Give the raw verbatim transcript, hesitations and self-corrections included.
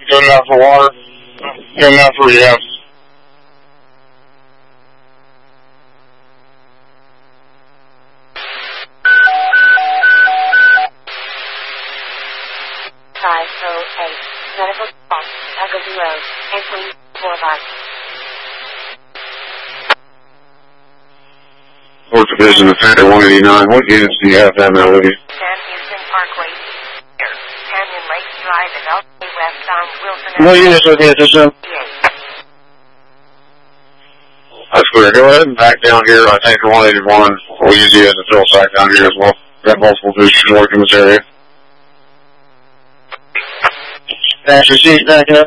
Good enough for water. Good enough for yes. five oh eight. Medical call. Agassiz Road. Entering four five. Fourth Division of Thunder one eighty-nine. What units do you have down there with you? San Houston Parkway. Canyon Lake Drive and Elway westbound Wilson. What units with you, System? That's clear. Go ahead and back down here. I think one eighty-one. We'll use you as a fill site down here as well. Got multiple boosters working in this area. That's your seat back up.